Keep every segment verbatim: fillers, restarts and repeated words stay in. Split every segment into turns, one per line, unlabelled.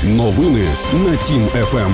Новини на Тім еф ем.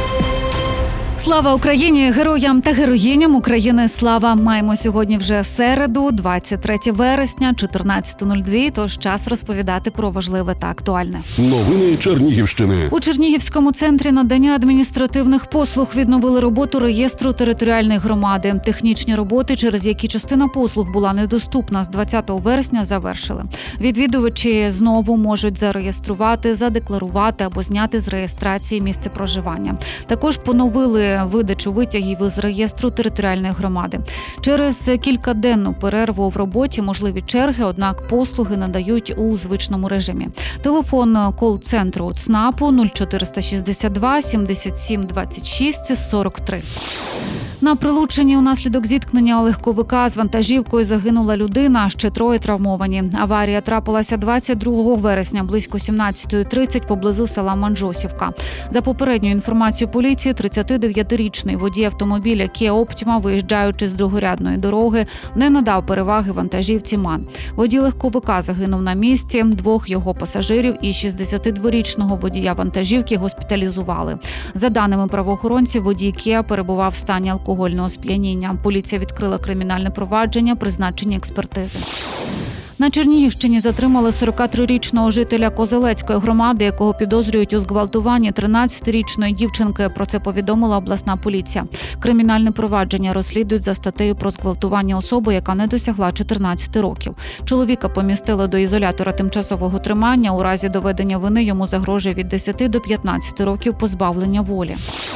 Слава Україні! Героям та героїням України слава! Маємо сьогодні вже середу, двадцять третє вересня, чотирнадцята нуль два, тож час розповідати про важливе та актуальне.
Новини Чернігівщини.
У Чернігівському центрі надання адміністративних послуг відновили роботу реєстру територіальної громади. Технічні роботи, через які частина послуг була недоступна, з двадцятого вересня завершили. Відвідувачі знову можуть зареєструвати, задекларувати або зняти з реєстрації місце проживання. Також поновили видачу витягів із реєстру територіальної громади. Через кількаденну перерву в роботі можливі черги, однак послуги надають у звичному режимі. Телефон кол-центру ЦНАПу нуль чотириста шістдесят два сімдесят сім двадцять шість сорок три. На Прилуччині унаслідок зіткнення легковика з вантажівкою загинула людина, ще троє травмовані. Аварія трапилася двадцять другого вересня близько сімнадцята тридцять поблизу села Манджосівка. За попередньою інформацією поліції, тридцятидев'ятирічний водій автомобіля Kia Optima, виїжджаючи з другорядної дороги, не надав переваги вантажівці МАН. Водій легковика загинув на місці, двох його пасажирів і шістдесятидворічного водія вантажівки госпіталізували. За даними правоохоронців, водій Kia перебував в стані алкогольного сп'яніння. Поліція відкрила кримінальне провадження, призначені експертизи. На Чернігівщині затримали сорокатрирічного жителя Козелецької громади, якого підозрюють у зґвалтуванні тринадцятирічної дівчинки. Про це повідомила обласна поліція. Кримінальне провадження розслідують за статтею про зґвалтування особи, яка не досягла чотирнадцяти років. Чоловіка помістили до ізолятора тимчасового тримання. У разі доведення вини йому загрожує від десяти до п'ятнадцяти років позбавлення волі.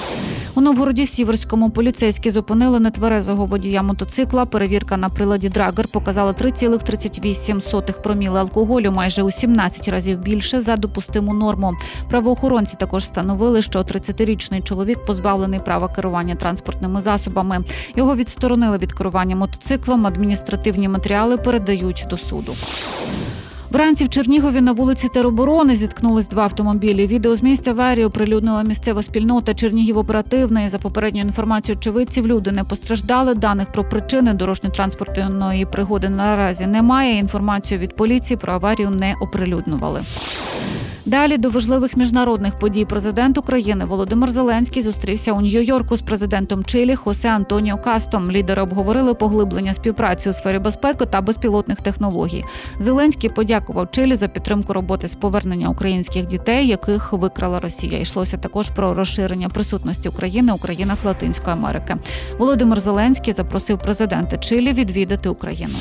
У Новгороді-Сіверському поліцейські зупинили нетверезого водія мотоцикла. Перевірка на приладі Драгер показала три цілих тридцять вісім сотих проміли алкоголю, майже у сімнадцять разів більше за допустиму норму. Правоохоронці також встановили, що тридцятирічний чоловік позбавлений права керування транспортними засобами. Його відсторонили від керування мотоциклом, адміністративні матеріали передають до суду. Вранці в Чернігові на вулиці Тероборони зіткнулись два автомобілі. Відео з місця аварії оприлюднила місцева спільнота Чернігів оперативний. За попередньою інформацією очевидців, люди не постраждали. Даних про причини дорожньо-транспортної пригоди наразі немає. Інформацію від поліції про аварію не оприлюднювали. Далі до важливих міжнародних подій. Президент України Володимир Зеленський зустрівся у Нью-Йорку з президентом Чилі Хосе Антоніо Кастом. Лідери обговорили поглиблення співпраці у сфері безпеки та безпілотних технологій. Зеленський подякував Чилі за підтримку роботи з повернення українських дітей, яких викрала Росія. Йшлося також про розширення присутності України у країнах Латинської Америки. Володимир Зеленський запросив президента Чилі відвідати Україну.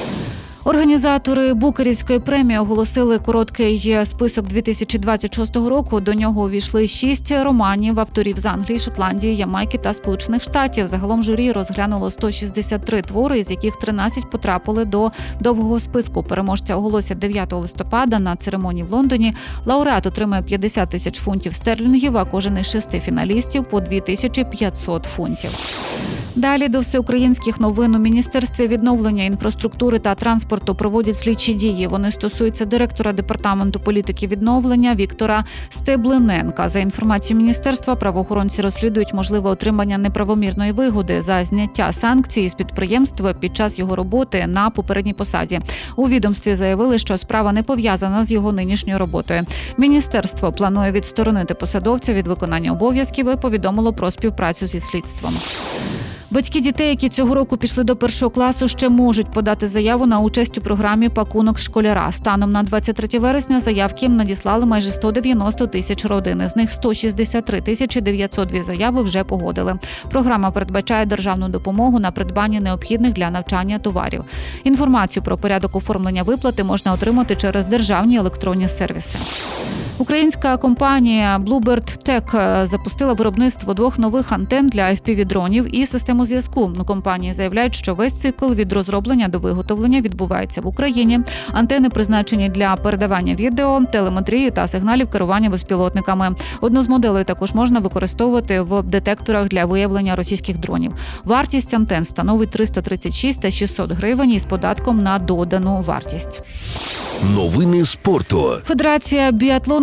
Організатори Букерівської премії оголосили короткий список дві тисячі двадцять шостого року. До нього увійшли шість романів авторів з Англії, Шотландії, Ямайки та Сполучених Штатів. Загалом журі розглянуло сто шістдесят три твори, із яких тринадцять потрапили до довгого списку. Переможця оголосять дев'ятого листопада на церемонії в Лондоні. Лауреат отримає п'ятдесят тисяч фунтів стерлінгів, а кожен із шести фіналістів – по дві тисячі п'ятсот фунтів. Далі до всеукраїнських новин. У Міністерстві відновлення інфраструктури та транспорту проводять слідчі дії. Вони стосуються директора департаменту політики відновлення Віктора Стеблиненка. За інформацією міністерства, правоохоронці розслідують можливе отримання неправомірної вигоди за зняття санкцій з підприємства під час його роботи на попередній посаді. У відомстві заявили, що справа не пов'язана з його нинішньою роботою. Міністерство планує відсторонити посадовця від виконання обов'язків і повідомило про співпрацю зі слідством. Батьки дітей, які цього року пішли до першого класу, ще можуть подати заяву на участь у програмі «Пакунок школяра». Станом на двадцять третє вересня заявки надіслали майже сто дев'яносто тисяч родин. З них сто шістдесят три тисячі дев'ятсот дві заяви вже погодили. Програма передбачає державну допомогу на придбання необхідних для навчання товарів. Інформацію про порядок оформлення виплати можна отримати через державні електронні сервіси. Українська компанія Bluebird Tech запустила виробництво двох нових антен для еф пі ві-дронів і систему зв'язку. Компанії заявляють, що весь цикл від розроблення до виготовлення відбувається в Україні. Антени призначені для передавання відео, телеметрії та сигналів керування безпілотниками. Одну з моделей також можна використовувати в детекторах для виявлення російських дронів. Вартість антен становить триста тридцять шість та шістсот гривень із податком на додану вартість.
Новини спорту.
Федерація біатлону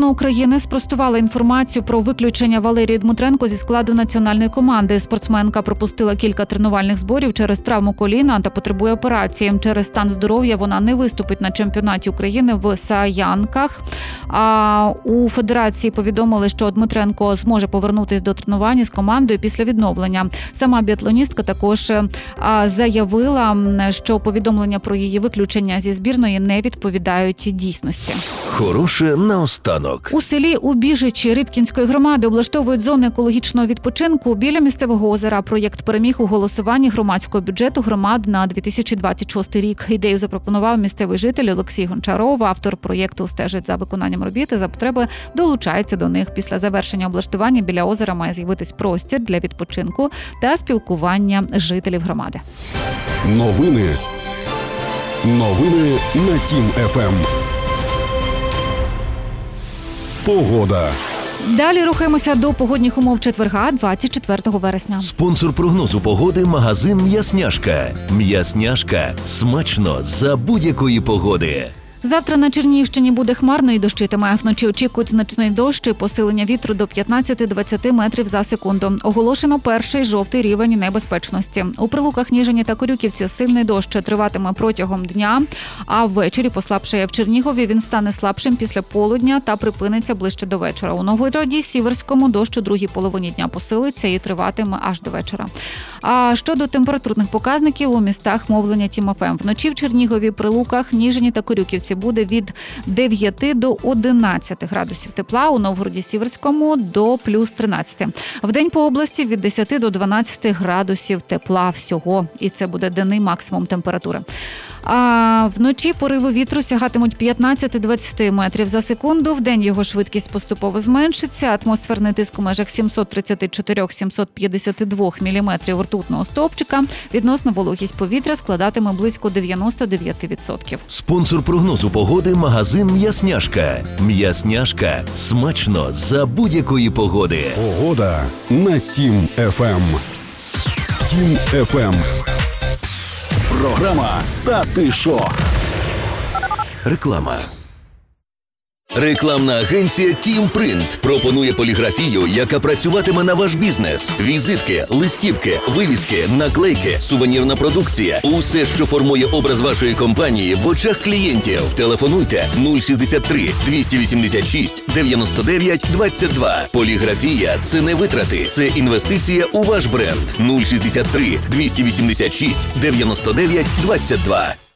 України спростувала інформацію про виключення Валерії Дмитренко зі складу національної команди. Спортсменка пропустила кілька тренувальних зборів через травму коліна та потребує операції. Через стан здоров'я вона не виступить на чемпіонаті України в Саянках. А у федерації повідомили, що Дмитренко зможе повернутися до тренувань з командою після відновлення. Сама біатлоністка також заявила, що повідомлення про її виключення зі збірної не відповідають дійсності.
Хороше наостанок.
У селі Убіжичі Рибкінської громади облаштовують зони екологічного відпочинку біля місцевого озера. Проєкт переміг у голосуванні громадського бюджету громад на дві тисячі двадцять шостий рік. Ідею запропонував місцевий житель Олексій Гончаров. Автор проєкту стежить за виконанням робіт і за потреби долучається до них. Після завершення облаштування біля озера має з'явитись простір для відпочинку та спілкування жителів громади.
Новини. Новини на Тім еф ем. Погода.
Далі рухаємося до погодних умов четверга, двадцять четвертого вересня.
Спонсор прогнозу погоди – магазин «М'ясняшка». «М'ясняшка» – смачно за будь-якої погоди.
Завтра на Чернігівщині буде хмарно і дощитиме. Вночі очікують значний дощ і посилення вітру до п'ятнадцять-двадцять метрів за секунду. Оголошено перший жовтий рівень небезпечності. У Прилуках, Ніжині та Корюківці сильний дощ триватиме протягом дня, а ввечері послабшає. В Чернігові він стане слабшим після полудня та припиниться ближче до вечора. У Новгороді, Сіверському дощ у другій половині дня посилиться і триватиме аж до вечора. А щодо температурних показників у містах мовлення Тім еф ем. Вночі в Чернігові, Прилуках, Ніжині та Корюківці буде від дев'яти до одинадцяти градусів тепла, у Новгороді Сіверському до плюс тринадцяти. Вдень по області від десяти до дванадцяти градусів тепла всього. І це буде денний максимум температури. А вночі пориви вітру сягатимуть п'ятнадцять-двадцять метрів за секунду. Вдень його швидкість поступово зменшиться. Атмосферний тиск у межах сімсот тридцять чотири - сімсот п'ятдесят два міліметрів ртутного стовпчика. Відносна вологість повітря складатиме близько дев'яносто дев'ять відсотків.
Спонсор прогнозу погоди – магазин «М'ясняшка». «М'ясняшка» – смачно за будь-якої погоди.
Погода на Тім еф ем. Тім еф ем. Програма «Та ти шо?».
Реклама. Рекламна агенція «Тім Принт» пропонує поліграфію, яка працюватиме на ваш бізнес. Візитки, листівки, вивіски, наклейки, сувенірна продукція – усе, що формує образ вашої компанії в очах клієнтів. Телефонуйте нуль шістдесят три двісті вісімдесят шість дев'яносто дев'ять двадцять два. Поліграфія – це не витрати, це інвестиція у ваш бренд. нуль шістдесят три двісті вісімдесят шість дев'яносто дев'ять двадцять два.